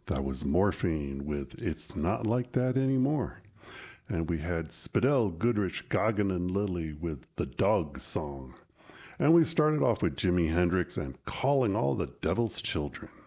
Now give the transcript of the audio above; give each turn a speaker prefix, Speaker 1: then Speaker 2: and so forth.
Speaker 1: That was Morphine with It's Not Like That Anymore. And we had Spadell, Goodrich, Goggin, and Lilly with The Dog Song. And we started off with Jimi Hendrix and Calling All the Devil's Children.